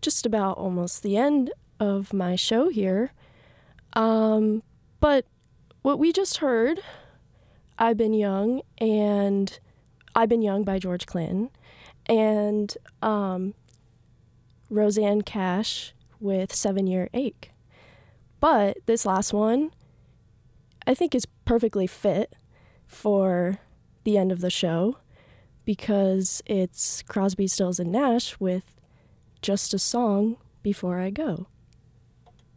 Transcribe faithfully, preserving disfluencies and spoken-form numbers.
just about almost the end of my show here. Um, but what we just heard, I've Been Young, and I've Been Young by George Clinton, and um, Rosanne Cash with Seven Year Ache. But this last one, I think is perfectly fit for the end of the show because it's Crosby, Stills, and Nash with Just a Song Before I Go.